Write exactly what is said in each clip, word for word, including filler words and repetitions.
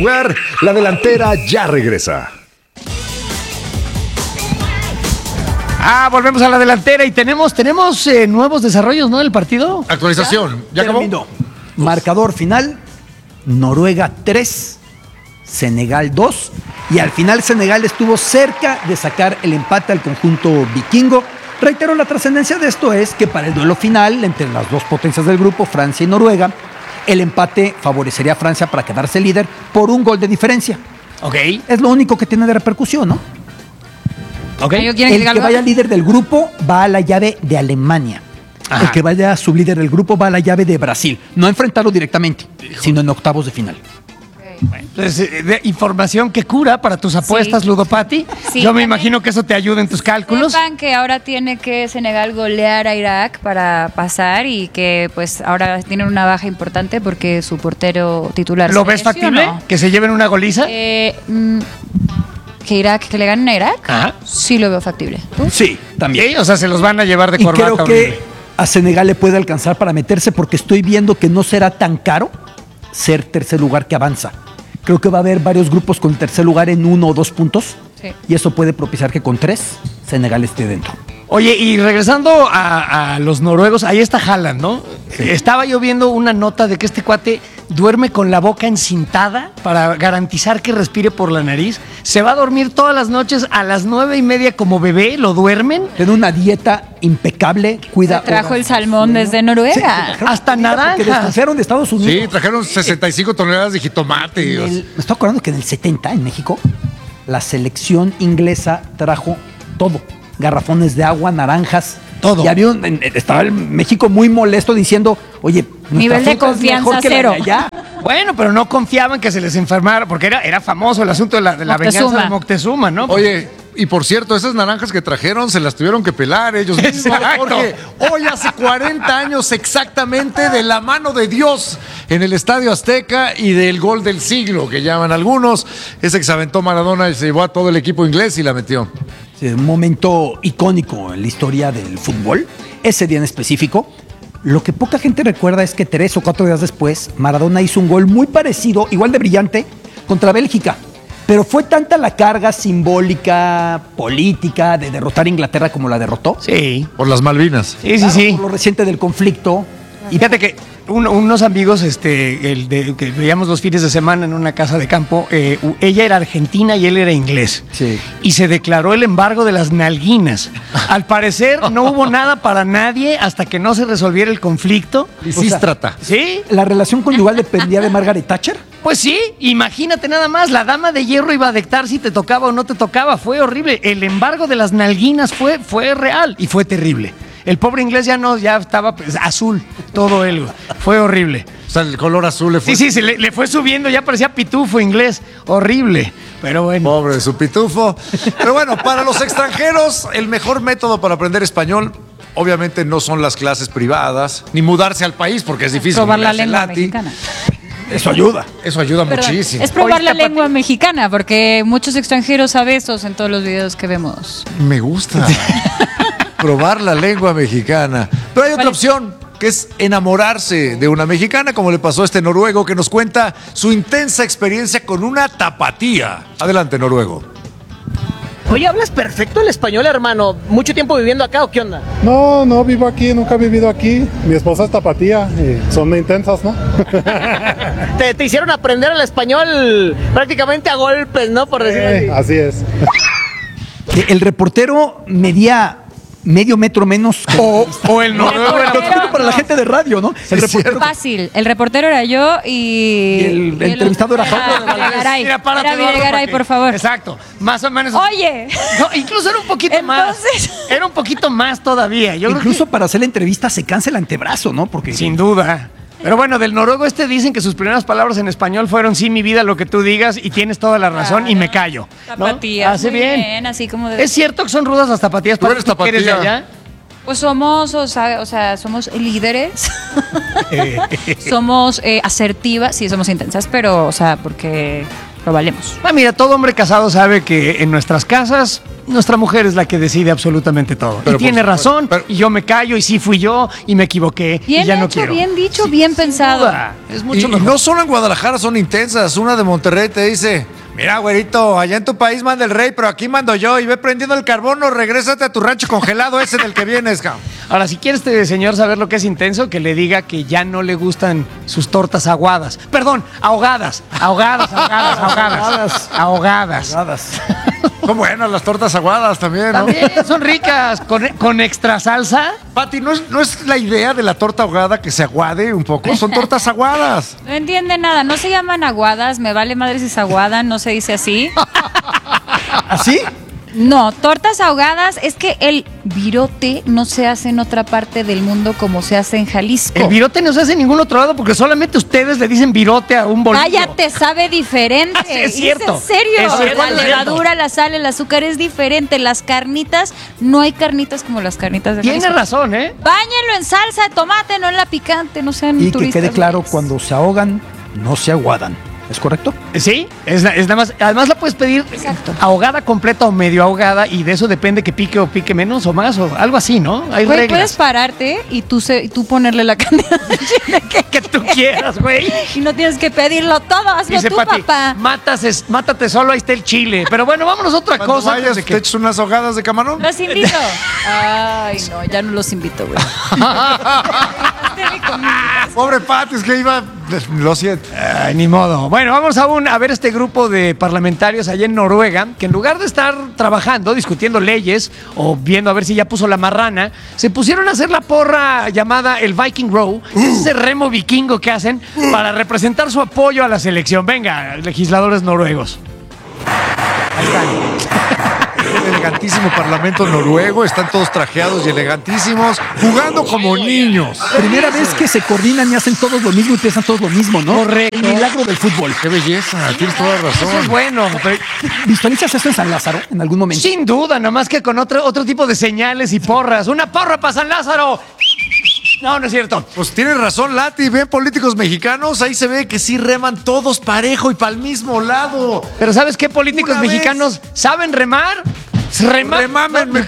lugar. La delantera ya regresa. Ah, volvemos a la delantera y tenemos, tenemos eh, nuevos desarrollos, ¿no? Del partido. Actualización. ¿Ya, ¿Ya terminó? Marcador final, Noruega tres, Senegal dos. Y al final Senegal estuvo cerca de sacar el empate al conjunto vikingo. Reitero, la trascendencia de esto es que para el duelo final entre las dos potencias del grupo, Francia y Noruega, el empate favorecería a Francia para quedarse líder por un gol de diferencia. Ok. Es lo único que tiene de repercusión, ¿no? Okay. El que vaya líder del grupo va a la llave de Alemania. Ajá. El que vaya sublíder del grupo va a la llave de Brasil. No a enfrentarlo directamente, Hijo. sino en octavos de final. Okay. Bueno, entonces, de información que cura para tus apuestas, sí. Ludopati. Sí, Yo me imagino que eso te ayuda en tus cálculos. Sepan que ahora tiene que Senegal golear a Irak para pasar y que pues ahora tienen una baja importante porque su portero titular. ¿Lo ves factible? ¿Que se lleven una goliza? Eh... Mm, ¿Que Irak, que le ganen a Irak? Ajá. Sí lo veo factible. ¿Tú? Sí, también. ¿Sí? O sea, se los van a llevar de y corbata. Creo horrible. que a Senegal le puede alcanzar para meterse porque estoy viendo que no será tan caro ser tercer lugar que avanza. Creo que va a haber varios grupos con tercer lugar en uno o dos puntos. Sí. Y eso puede propiciar que con tres Senegal esté dentro. Oye, y regresando a, a los noruegos, ahí está Haaland, ¿no? Sí. Estaba yo viendo una nota de que este cuate duerme con la boca encintada para garantizar que respire por la nariz. Se va a dormir todas las noches a las nueve y media como bebé, lo duermen. Tiene una dieta impecapable, cuida. Se trajo el salmón desde Noruega. Sí, hasta naranjas. Porque desconfiaron de Estados Unidos. Sí, trajeron sesenta y cinco toneladas de jitomate. El, me estoy acordando que en el setenta, en México, la selección inglesa trajo todo. Garrafones de agua, naranjas, todo. Y había un, estaba el México muy molesto diciendo, oye, nivel de confianza cero. Bueno, pero no confiaban que se les enfermara, porque era, era famoso el asunto de la, de la venganza de Moctezuma, ¿no? Oye, y por cierto, esas naranjas que trajeron se las tuvieron que pelar ellos mismos. Exacto. Porque hoy hace cuarenta años exactamente de la mano de Dios en el Estadio Azteca y del gol del siglo, que llaman algunos. Ese que se aventó Maradona y se llevó a todo el equipo inglés y la metió. Sí, un momento icónico en la historia del fútbol, ese día en específico. Lo que poca gente recuerda es que tres o cuatro días después, Maradona hizo un gol muy parecido, igual de brillante, contra Bélgica. Pero fue tanta la carga simbólica, política, de derrotar a Inglaterra como la derrotó. Sí. Por las Malvinas. Sí, claro, sí, sí. Por lo reciente del conflicto. Y fíjate que un, unos amigos este, el de, que veíamos los fines de semana en una casa de campo, eh, ella era argentina y él era inglés. Sí. Y se declaró el embargo de las nalguinas. Al parecer no hubo nada para nadie hasta que no se resolviera el conflicto. Lisístrata. ¿Sí? ¿La relación conyugal dependía de Margaret Thatcher? Pues sí, imagínate nada más, la dama de hierro iba a dictar si te tocaba o no te tocaba, fue horrible. El embargo de las nalguinas fue, fue real y fue terrible. El pobre inglés ya no, ya estaba pues, azul, todo él, fue horrible. O sea, el color azul le fue... Sí, sí, se le, le fue subiendo, ya parecía pitufo inglés, horrible, pero bueno. Pobre su pitufo. Pero bueno, para los extranjeros, el mejor método para aprender español, obviamente no son las clases privadas, ni mudarse al país, porque es difícil. Probar la lengua mexicana. Eso ayuda. Eso ayuda Perdón, muchísimo. Es probar Oye, la Tapati. lengua mexicana, porque muchos extranjeros saben eso en todos los videos que vemos. Me gusta. Probar la lengua mexicana. Pero hay otra opción, que es enamorarse de una mexicana, como le pasó a este noruego que nos cuenta su intensa experiencia con una tapatía. Adelante, noruego. Oye, ¿hablas perfecto el español, hermano? ¿Mucho tiempo viviendo acá o qué onda? No, no vivo aquí, nunca he vivido aquí. Mi esposa es tapatía y son muy intensas, ¿no? Te, te hicieron aprender el español prácticamente a golpes, ¿no? Por decirlo Eh, así. así es. El reportero medía medio metro menos. O, o el noruego era... Pero para la gente de radio, ¿no? El reportero, Fácil. El reportero era yo y... y el, el entrevistado era Jaime. Era Videgaray. Mira, párate, Era Eduardo, Videgaray, porque- por favor. Exacto, más o menos. Oye. No, incluso era un poquito Entonces- más. Era un poquito más todavía. Yo Incluso creo para hacer la entrevista se cansa el antebrazo, ¿no? Porque que, sin duda. Pero bueno, del noruego este dicen que sus primeras palabras en español fueron sí, mi vida, lo que tú digas, y tienes toda la razón, Claro. y me callo. ¿no? Tapatías. Hace muy bien. Así como de... ¿Es cierto que son rudas las tapatías? ¿Tú eres ¿Tú que eres de tapatía? allá? Pues somos, o sea, o sea somos líderes, somos eh, asertivas, sí, somos intensas, pero, o sea, porque lo valemos. Ah, mira, todo hombre casado sabe que en nuestras casas nuestra mujer es la que decide absolutamente todo. Pero y tiene por- razón, pero- y yo me callo, y sí fui yo, y me equivoqué, Bien y ya no hecho, quiero. bien dicho, bien pensado. Duda, Es Y, mucho y mejor. no solo en Guadalajara son intensas. Una de Monterrey te dice: mira, güerito, allá en tu país manda el rey, pero aquí mando yo. Y ve prendiendo el carbón o regrésate a tu rancho congelado ese del que vienes, cabrón. Ahora, si quiere este señor saber lo que es intenso, que le diga que ya no le gustan sus tortas aguadas. Perdón, ahogadas. Ahogadas, ahogadas, ahogadas. Ahogadas. Nadadas. Son buenas las tortas aguadas también, ¿no? También son ricas, con, con extra salsa. Pati, ¿no es, ¿no es la idea de la torta ahogada que se aguade un poco? Son tortas aguadas. No entiende nada, no se llaman aguadas, me vale madre si es aguada, no se dice así. ¿Así? No, tortas ahogadas es que el virote no se hace en otra parte del mundo como se hace en Jalisco. El virote no se hace en ningún otro lado porque solamente ustedes le dicen virote a un bolillo. Cállate, sabe diferente. Sí, es Y cierto. en serio. Es cierto, La es cierto. levadura, la sal, el azúcar es diferente. Las carnitas, no hay carnitas como las carnitas de Tiene Jalisco. razón, ¿eh? Báñenlo en salsa de tomate, no en la picante, no sean Y que turistas. quede claro, güeyes. cuando se ahogan, no se aguadan. ¿Es correcto? Sí, es, es nada más. Además la puedes pedir Exacto. ahogada completa o medio ahogada y de eso depende que pique o pique menos o más o algo así, ¿no? Hay Güey, reglas. puedes pararte y tú, se, y tú ponerle la cantidad de chile que, que tú quieras, güey. y no tienes que pedirlo todo, hazlo Dice tú, Pati, papá. mátate, mátate solo, ahí está el chile. Pero bueno, vámonos a otra Cuando cosa. vayas, antes de te que- echas unas ahogadas de camarón. Los invito. Ay, no, ya no los invito, güey. Pobre Pati, es que iba... Lo siento. Ay, ni modo. Bueno, vamos aún a ver este grupo de parlamentarios allá en Noruega, que en lugar de estar trabajando, discutiendo leyes o viendo a ver si ya puso la marrana, se pusieron a hacer la porra llamada el Viking Row, que es ese remo vikingo que hacen para representar su apoyo a la selección. Venga, legisladores noruegos. El elegantísimo parlamento noruego, están todos trajeados y elegantísimos, jugando como niños. Primera vez que se coordinan y hacen todos lo mismo y piensan todos lo mismo, ¿no? Correcto. El milagro del fútbol. Qué belleza, tienes toda Eso es razón. bueno. pero- ¿Visualizas eso en San Lázaro en algún momento? sin duda, nada más que con otro, otro tipo de señales y porras. ¡Una porra para San Lázaro! No, no es cierto. Pues tienes razón, Lati. Ven políticos mexicanos, ahí se ve que sí reman todos parejo y para el mismo lado. Pero ¿sabes qué políticos Una vez. mexicanos saben remar? Remar. Remámenme.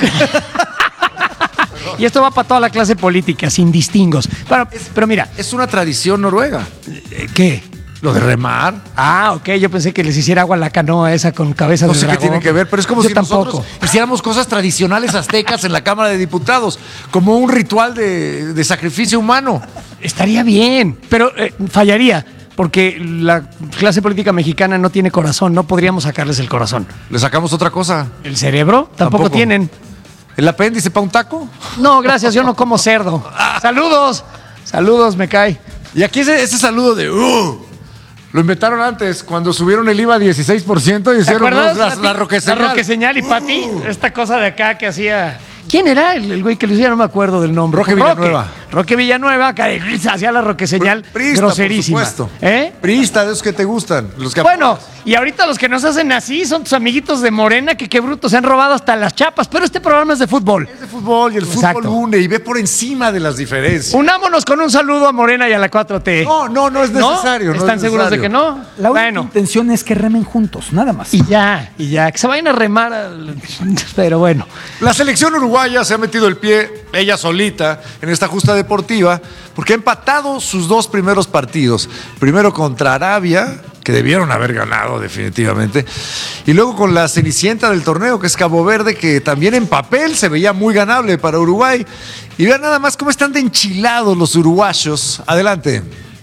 Y esto va para toda la clase política, sin distingos. Pero, pero mira, Es una tradición noruega. ¿qué? Lo de remar. Ah, ok, yo pensé que les hiciera agua a la canoa esa con cabeza No de sé qué dragón. tiene que ver, pero es como Yo si tampoco. nosotros hiciéramos cosas tradicionales aztecas en la Cámara de Diputados, como un ritual de, de sacrificio humano. Estaría bien, pero eh, fallaría, porque la clase política mexicana no tiene corazón, no podríamos sacarles el corazón. Le sacamos otra cosa. ¿El cerebro? Tampoco, Tampoco. tienen. ¿El apéndice para un taco? No, gracias, yo no como cerdo. Saludos, saludos, me cae. Y aquí ese, ese saludo de "Uh", lo inventaron antes, cuando subieron el I V A a dieciséis por ciento y ¿Te hicieron acuerdas? los- la, la roqueseñal. La roqueseñal y Pati, esta cosa de acá que hacía. ¿Quién era el, el güey que lo hacía? No me acuerdo del nombre. Roque Villanueva. Roque Villanueva, que hacía la roqueseñal Priista, groserísima. por supuesto. ¿Eh? Priista, de esos que te gustan. Los que Bueno, y ahorita los que nos hacen así son tus amiguitos de Morena, que qué brutos, se han robado hasta las chapas, pero este programa es de fútbol. es de fútbol y el Exacto. fútbol une y ve por encima de las diferencias. Unámonos con un saludo a Morena y a la cuatro T. No, no, no es necesario. no ¿Están es seguros de necesario. que no? La única Bueno, intención es que remen juntos, nada más. y ya, y ya, que se vayan a remar, al- pero bueno. La selección uruguaya se ha metido el pie, ella solita, en esta justa deportiva, porque ha empatado sus dos primeros partidos. Primero contra Arabia, que debieron haber ganado definitivamente, y luego con la cenicienta del torneo, que es Cabo Verde, que también en papel se veía muy ganable para Uruguay. Y vean nada más cómo están de enchilados los uruguayos. Adelante.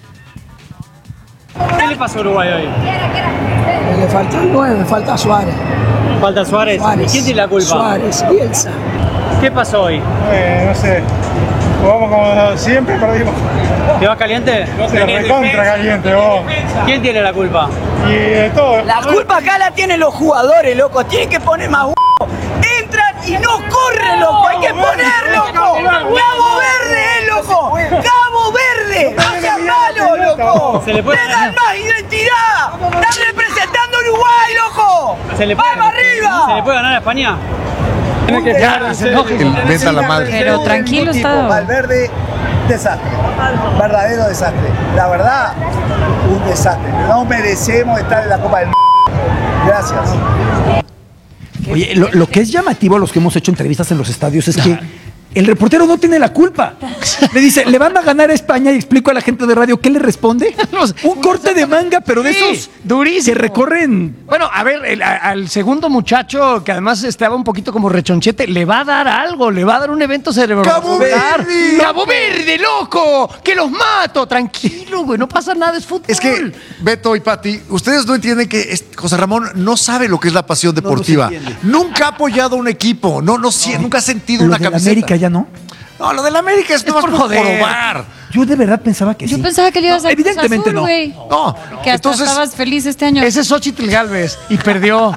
¿Qué le pasó a Uruguay hoy? Le falta el nueve, falta Suárez. Falta Suárez. Suárez. ¿Y quién tiene la culpa? Suárez, Bielsa. ¿Qué pasó hoy? Eh, no sé, jugamos como siempre, perdimos. ¿Te vas caliente? No sé, recontra caliente vos. ¿Quién tiene la culpa? Y de todo. La culpa acá la tienen los jugadores, loco. Tienen que poner más huevo. Entran y no corren, loco. Hay que poner, loco. Cabo Verde, eh, loco. Cabo Verde. No sean malos, loco. Se le puede Tengan ganar. más identidad. Están representando a Uruguay, loco. ¿Se le puede, ¡Vamos arriba! ¿Se le puede ganar a España? Ya, se enojen. El venta la madre. Pero tranquilo está. Valverde, desastre. Verdadero desastre. La verdad, un desastre. No merecemos estar en la Copa del Mundo. Gracias. Oye, lo, lo que es llamativo a los que hemos hecho entrevistas en los estadios es que el reportero no tiene la culpa. Le dice, le van a ganar a España y explico a la gente de radio, ¿qué le responde? Un corte de manga, pero de Sí, esos durísimo. que recorren. Bueno, a ver, el- a- al segundo muchacho, que además estaba un poquito como rechonchete, le va a dar algo, le va a dar un evento cerebrovascular. ¡Cabo Verde! ¡Cabo Verde, loco! ¡Que los mato! Tranquilo, güey, no pasa nada, es fútbol. Es que, Beto y Pati, ustedes no entienden que es- José Ramón no sabe lo que es la pasión deportiva. entiende. Nunca ha apoyado a un equipo, no, no, sie- nunca ha sentido Lo una de la camiseta. América ya no. No, lo del América es, Es nomás por por joder. probar. Yo de verdad pensaba que Yo sí. pensaba que le ibas No, a Cruz evidentemente Azul, no. güey. No, Que hasta entonces, estabas feliz este año. Ese es Xochitl Galvez y perdió.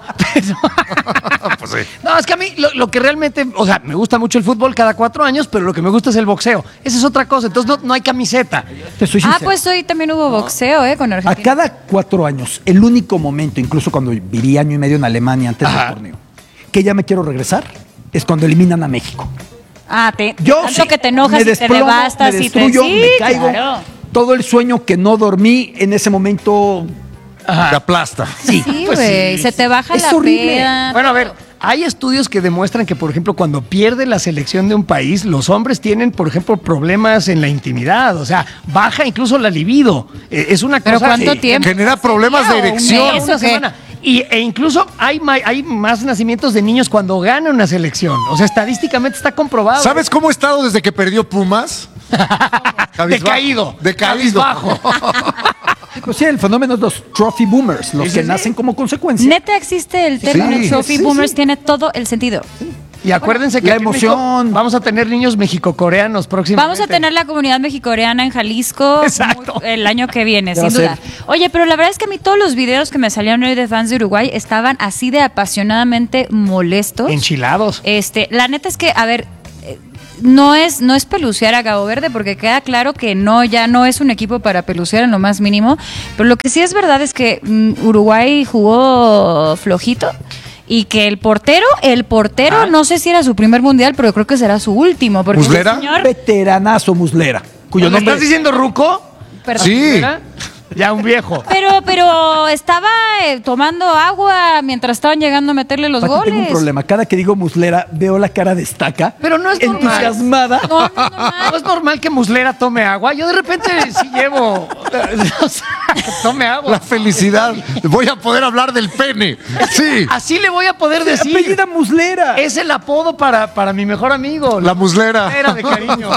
pues sí. No, es que a mí lo, lo que realmente, o sea, me gusta mucho el fútbol cada cuatro años, pero lo que me gusta es el boxeo. Esa es otra cosa, entonces no, no hay camiseta. Te soy Ah, sincero. pues hoy también hubo boxeo, ¿eh? Con A Argentina. cada cuatro años, el único momento, incluso cuando viví año y medio en Alemania antes Ajá. del torneo, que ya me quiero regresar, es cuando eliminan a México. Ah, te, Yo tanto sí, que te enojas me y te desplomo, devastas me y te destruyo, sí, me caigo. claro. Todo el sueño que no dormí en ese momento, Te aplasta. sí. Sí, Pues güey, sí. se te baja Es la horrible. peda. Bueno, a ver, hay estudios que demuestran que, por ejemplo, cuando pierde la selección de un país, los hombres tienen, por ejemplo, problemas en la intimidad. O sea, baja incluso la libido. Eh, Es una ¿Pero cosa cuánto que- tiempo? Genera problemas de ¿Un erección. mes o Una qué? semana. Y, e incluso hay, ma- hay más nacimientos de niños cuando gana una selección. O sea, estadísticamente está comprobado. ¿Sabes cómo he estado desde que perdió Pumas? Cabizbajo. Decaído. Decaído. Cabizbajo. Pues sí, el fenómeno de los trophy boomers, los Sí, que sí, sí. nacen como consecuencia. Neta existe el término Sí, trophy sí, boomers, sí. tiene todo el sentido. Y acuérdense que la aquí en México emoción. vamos a tener niños mexicocoreanos próximamente. Vamos a tener la comunidad mexicoreana en Jalisco Exacto. muy- el año que viene, Ya va sin a duda. Oye, pero la verdad es que a mí todos los videos que me salieron hoy de fans de Uruguay estaban así de apasionadamente molestos. Enchilados. Este, la neta es que, a ver, eh, no es, no es pelucear a Cabo Verde, porque queda claro que no, ya no es un equipo para pelucear en lo más mínimo. Pero lo que sí es verdad es que mm, Uruguay jugó flojito. Y que el portero, el portero, Ah. no sé si era su primer mundial, pero creo que será su último. Porque ese ¿Muslera? señor, Veteranazo Muslera, cuyo ¿Le nombre estás diciendo Ruco? perdón. Sí. ¿Era? Ya un viejo. Pero, pero estaba eh, tomando agua mientras estaban llegando a meterle los Pati, goles. tengo un problema. Cada que digo Muslera, veo la cara de Estaca. Pero no es normal. entusiasmada. No, no es normal. ¿No es normal que Muslera tome agua? Yo de repente sí llevo. O sea, que tome agua. La felicidad. Voy a poder hablar del pene. Sí. Así le voy a poder decir. Apellida Muslera. Es el apodo para, para mi mejor amigo. La muslera. Era de cariño.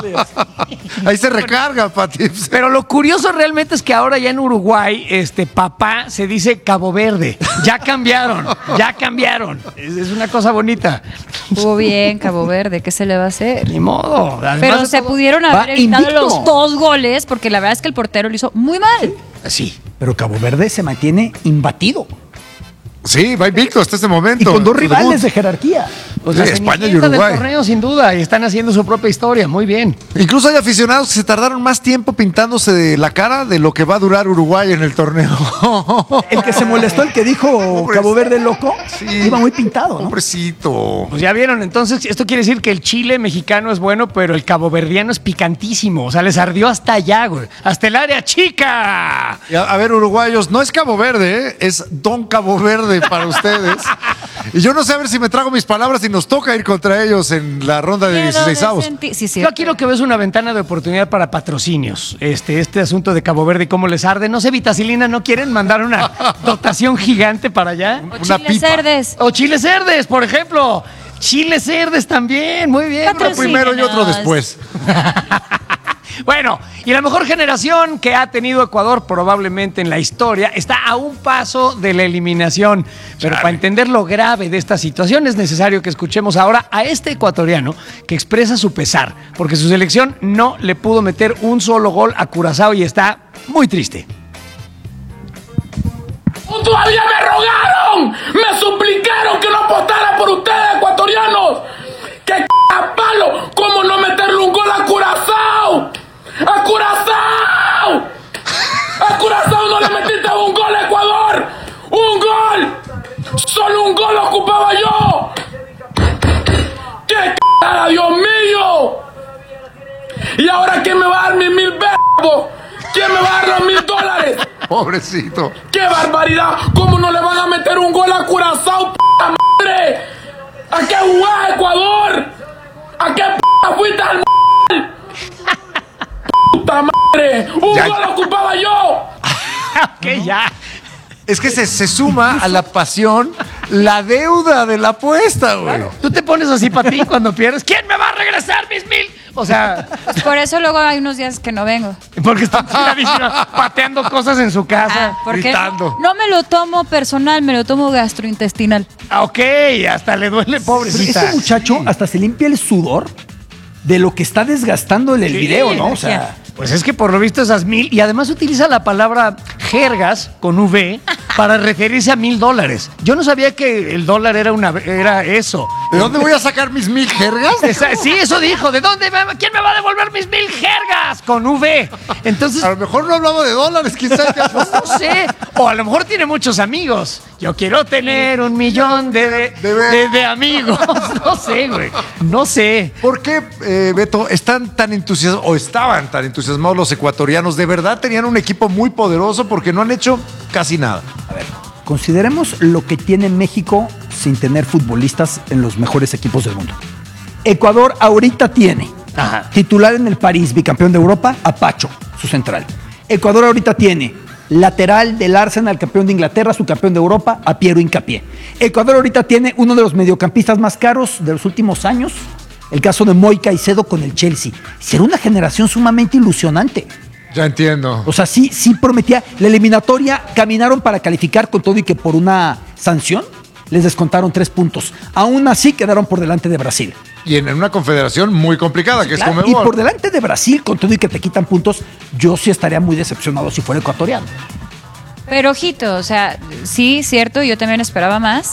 Ahí se recarga, Pati. Pero lo curioso realmente es que ahora ya en Uruguay, este papá se dice Cabo Verde. Ya cambiaron, ya cambiaron. Es, es una cosa bonita. Estuvo bien, Cabo Verde, ¿qué se le va a hacer? Ni modo. Además Pero de se todo- pudieron va haber evitado invicto. los dos goles, porque la verdad es que el portero lo hizo muy mal. Sí. Pero Cabo Verde se mantiene imbatido. Sí, va invicto hasta este momento. Y con dos Su rivales debut. de jerarquía. Pues Sí, la España y cenicienta Uruguay. del torneo, sin duda, y están haciendo su propia historia. Muy bien. Incluso hay aficionados que se tardaron más tiempo pintándose de la cara de lo que va a durar Uruguay en el torneo. El que se molestó, el que dijo Cabo Verde loco, Sí. iba muy pintado, ¿no? Pobrecito. Pues ya vieron, entonces esto quiere decir que el chile mexicano es bueno, pero el caboverdiano es picantísimo. O sea, les ardió hasta allá, güey. Hasta el área chica. Y A, a ver, uruguayos, no es Cabo Verde, ¿eh? Es Don Cabo Verde para ustedes. Y yo no sé a ver si me trago mis palabras y nos toca ir contra ellos en la ronda de Miedo dieciséis avos. senti- Sí, sí. Yo aquí lo que veo es una ventana de oportunidad para patrocinios. Este, este asunto de Cabo Verde y cómo les arde. No sé, Vitacilina, ¿no quieren mandar una dotación gigante para allá? O una chiles pipa. cerdes. O chiles cerdes, por ejemplo. Chiles cerdes también, muy bien. Uno primero y otro después. Bueno, y la mejor generación que ha tenido Ecuador probablemente en la historia está a un paso de la eliminación. Pero para entender lo grave de esta situación es necesario que escuchemos ahora a este ecuatoriano que expresa su pesar, porque su selección no le pudo meter un solo gol a Curazao y está muy triste. Todavía me rogaron, me suplicaron que no apostara por ustedes, ecuatorianos. ¡Qué c a palo! ¿Cómo no meterle un gol a Curazao? ¡A Curazao! ¡A Curazao no le metiste un gol a Ecuador! ¡Un gol! ¡Solo un gol ocupaba yo! ¡Qué c***ada, Dios mío! ¿Y ahora quién me va a dar mis mil verbos? ¿Quién me va a dar los mil dólares? Pobrecito. ¡Qué barbaridad! ¿Cómo no le van a meter metas al m***! ¡Puta madre! ¡Un Ya. gol ocupaba yo! Ok, ya. Es que se, se suma a la pasión la deuda de la apuesta, güey. Tú te pones así para ti cuando pierdes. ¿Quién me va a regresar mis mil? O sea, Pues por eso luego hay unos días que no vengo. porque está tiradísima, pateando cosas en su casa, Ah, porque gritando. no me lo tomo personal, me lo tomo gastrointestinal. Ah, ok, hasta le duele, Pero pobrecita. este muchacho hasta se limpia el sudor de lo que está desgastando en el Sí, video, ¿no? O energía. sea, Pues es que por lo visto esas mil, y además utiliza la palabra jergas con V para referirse a mil dólares. Yo no sabía que el dólar era una era eso. ¿De dónde voy a sacar mis mil jergas? Esa- Sí, eso dijo. ¿De dónde? me- ¿Quién me va a devolver mis mil jergas? Con V. Entonces, A lo mejor no hablaba de dólares, quizás. no sé. O a lo mejor tiene muchos amigos. Yo quiero tener un millón de, de, De ver- de- de amigos. No sé, güey. No sé. ¿Por qué, eh, Beto, están tan entusiasmados o estaban tan entusiasmados los ecuatorianos? ¿De verdad tenían un equipo muy poderoso porque no han hecho casi nada? consideremos lo que tiene México sin tener futbolistas en los mejores equipos del mundo. Ecuador ahorita tiene Ajá. titular en el París, bicampeón de Europa, a Pacho, su central. Ecuador ahorita tiene lateral del Arsenal, campeón de Inglaterra, su campeón de Europa, a Piero Hincapié. Ecuador ahorita tiene uno de los mediocampistas más caros de los últimos años, el caso de Moy Caicedo con el Chelsea. Será una generación sumamente ilusionante. Ya entiendo. O sea, sí, sí prometía. La eliminatoria caminaron para calificar con todo y que por una sanción les descontaron tres puntos. Aún así quedaron por delante de Brasil. Y en, en una confederación muy complicada, que Claro, es y Conmebol. por delante de Brasil, con todo y que te quitan puntos, yo sí estaría muy decepcionado si fuera ecuatoriano. Pero ojito, o sea, sí, cierto, yo también esperaba más.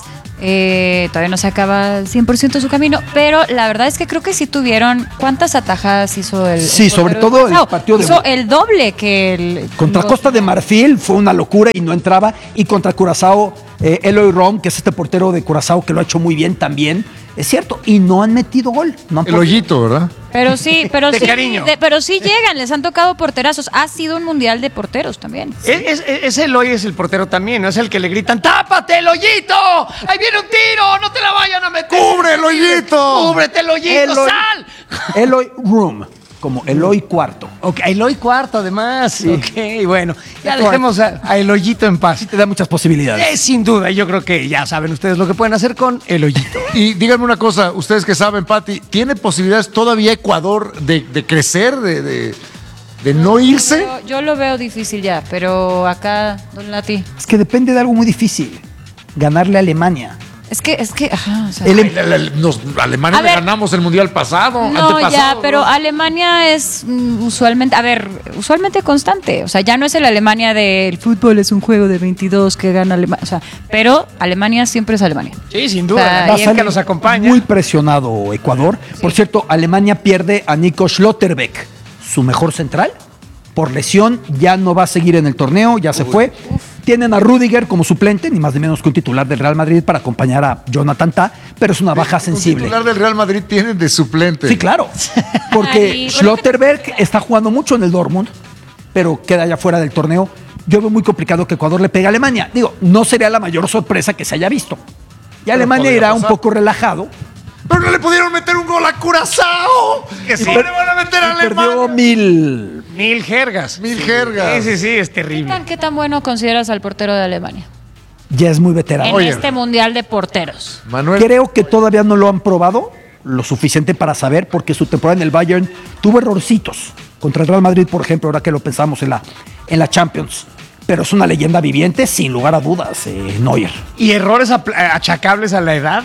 Eh, todavía no se acaba al cien por ciento su camino, pero la verdad es que creo que sí tuvieron. ¿Cuántas atajadas hizo el Sí, el sobre portero de todo el Curazao? partido de- Hizo el doble que el. Contra los- Costa de Marfil fue una locura y no entraba. Y contra Curazao, eh, Eloy Rom, que es este portero de Curazao que lo ha hecho muy bien también. Es cierto, y no han metido gol. No han El podido. hoyito, ¿verdad? Pero sí, pero De sí, cariño. de- pero sí llegan, les han tocado porterazos. Ha sido un mundial de porteros también. Es, es- ese Eloy es el portero también, ¿no? Es el que le gritan, ¡tápate el hoyito! ¡Ahí viene un tiro! ¡No te la vayan a meter! ¡Cubre el hoyito! ¡Cúbrete el hoyito! Eloy- ¡Sal! Eloy Room, como Eloy Cuarto. Ok, Eloy cuarto además. Ok, bueno. Ya Cuarto. dejemos a, a el hoyito en paz. Te da muchas posibilidades. Eh, sin duda, yo creo que ya saben ustedes lo que pueden hacer con el hoyito. Y díganme una cosa, ustedes que saben, Pati, ¿tiene posibilidades todavía Ecuador de, de crecer, de, de, de no irse? Yo, yo lo veo difícil ya, pero acá, don Lati. Es que depende de algo muy difícil. Ganarle a Alemania. Es que, es que, ajá, o sea. El- Ay, la- la- nos- Alemania A le ver. ganamos el mundial pasado, No, antepasado, ya, pero ¿no? Alemania es mm, usualmente, a ver, usualmente constante. O sea, ya no es el Alemania del fútbol, es un juego de veintidós que gana Alemania. O sea, pero Alemania siempre es Alemania. Sí, sin O sea, duda. y La es marca Sale nos acompaña. Muy presionado Ecuador. Por cierto, Alemania pierde a Nico Schlotterbeck, su mejor central. Por lesión, ya no va a seguir en el torneo, ya se fue. Tienen a Rudiger como suplente, ni más ni menos que un titular del Real Madrid para acompañar a Jonathan Tah, pero es una baja Un sensible. titular del Real Madrid tienen de suplente. Sí, claro. Porque Ay, Schlotterbeck está jugando mucho en el Dortmund, pero queda ya fuera del torneo. Yo veo muy complicado que Ecuador le pegue a Alemania. Digo, no sería la mayor sorpresa que se haya visto. Y Alemania podría irá un pasar. poco relajado. Pero no le pudieron meter un gol a Curazao. Que sí. ¿Cómo le van a meter a Y perdió Alemania? mil. Mil jergas. Mil jergas. Sí, sí, sí, es ¿Qué terrible. tan, qué tan bueno consideras al portero de Alemania? Ya es muy veterano. En Oye. este mundial de porteros. Manuel, Creo que todavía no lo han probado lo suficiente para saber, porque su temporada en el Bayern tuvo errorcitos. Contra el Real Madrid, por ejemplo, ahora que lo pensamos en la, en la Champions. Pero es una leyenda viviente, sin lugar a dudas, eh, Neuer. ¿Y errores apl- achacables a la edad?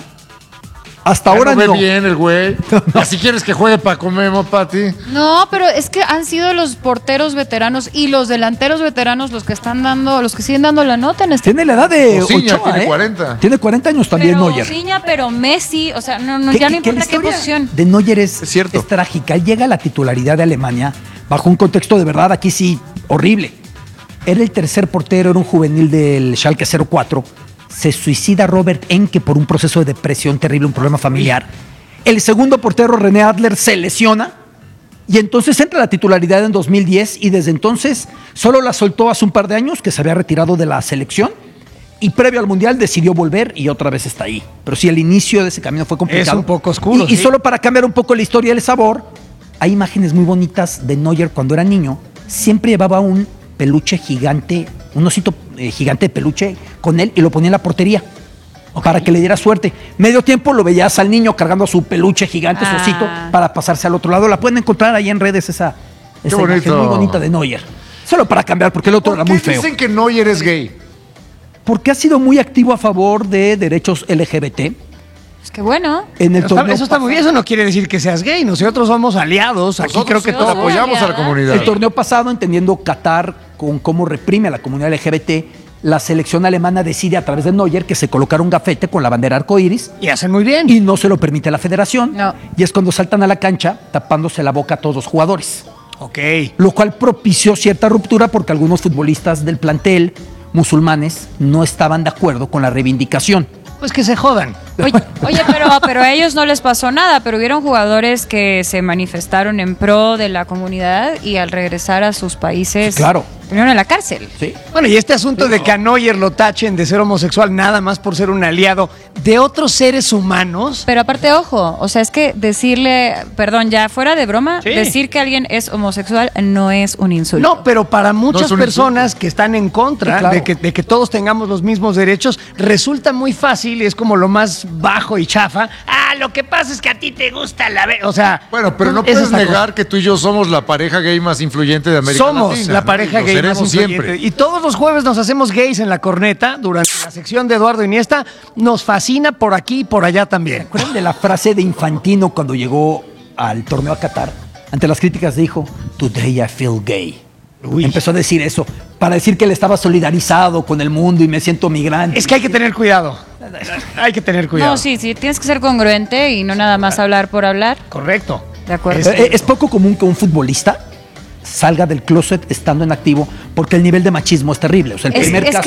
Hasta ya ahora no ve no. bien el güey. Y así quieres que juegue Paco Memo, Pati. No, pero es que han sido los porteros veteranos y los delanteros veteranos los que están dando, los que siguen dando la nota en este. Tiene la edad de Osinha Ochoa, tiene ¿eh? cuarenta. Tiene cuarenta años también pero Neuer. Osinha, pero Messi, o sea, no, no, ¿Qué- ya no qué- qué la importa qué historia posición. de Neuer es, Es cierto. es trágica. Él llega a la titularidad de Alemania bajo un contexto de verdad, aquí sí, horrible. Era el tercer portero, era un juvenil del Schalke cero cuatro. Se suicida Robert Enke por un proceso de depresión terrible, un problema familiar. El segundo portero, René Adler, se lesiona. Y entonces entra a la titularidad en dos mil diez y desde entonces solo la soltó hace un par de años, que se había retirado de la selección. Y previo al Mundial decidió volver y otra vez está ahí. Pero sí, el inicio de ese camino fue complicado. Es un poco oscuro, Y, y sí. solo para cambiar un poco la historia y el sabor, hay imágenes muy bonitas de Neuer cuando era niño. Siempre llevaba un peluche gigante, un osito eh, gigante de peluche con él y lo ponía en la portería. Okay. Para que le diera suerte. Medio tiempo lo veías al niño cargando su peluche gigante, Ah. su osito, para pasarse al otro lado. La pueden encontrar ahí en redes esa, esa imagen bonito. muy bonita de Neuer. Solo para cambiar, porque el otro ¿Por era qué muy feo. dicen que Neuer es gay? Porque ha sido muy activo a favor de derechos L G B T. Es que bueno. En el Está- torneo eso está muy bien, eso no quiere decir que seas gay. Nosotros somos aliados. Aquí creo que sí, todos sí. apoyamos a la comunidad. El torneo pasado, entendiendo Qatar con cómo reprime a la comunidad L G B T, la selección alemana decide a través de Neuer que se colocara un gafete con la bandera arcoíris Y hacen muy bien. y no se lo permite la federación. No. Y es cuando saltan a la cancha tapándose la boca a todos los jugadores. Ok. Lo cual propició cierta ruptura porque algunos futbolistas del plantel musulmanes no estaban de acuerdo con la reivindicación. Pues que se jodan. Oye, oye, pero, pero a ellos no les pasó nada, pero hubieron jugadores que se manifestaron en pro de la comunidad y al regresar a sus países Sí, claro. terminaron en la cárcel. ¿Sí? Bueno, y este asunto de que a Neuer lo tachen de ser homosexual nada más por ser un aliado de otros seres humanos. Pero aparte, ojo, o sea, es que decirle, perdón, ya fuera de broma, Sí. decir que alguien es homosexual no es un insulto. No, pero para muchas No es un personas que están en contra Sí, claro. de, que, de que todos tengamos los mismos derechos, resulta muy fácil y es como lo más bajo y chafa. Ah, lo que pasa es que a ti te gusta la... ve-". O sea... Bueno, pero no esa puedes es la negar cosa. que tú y yo somos la pareja gay más influyente de América Somos Latina. la ¿no? pareja Y lo gay más seremos influyente. siempre. Y todos los jueves nos hacemos gays en la corneta durante la sección de Eduardo Iniesta. Nos fascina por aquí y por allá también. ¿Recuerdan de la frase de Infantino cuando llegó al torneo a Qatar? Ante las críticas dijo, "Today I feel gay". Uy. Empezó a decir eso, para decir que él estaba solidarizado con el mundo y me siento migrante. Es que hay que tener cuidado. Hay que tener cuidado. No, sí, sí, tienes que ser congruente y no nada más hablar por hablar. Correcto. De acuerdo. Eh, Es poco común que un futbolista salga del closet estando en activo porque el nivel de machismo es terrible. O sea, el Es- primer es caso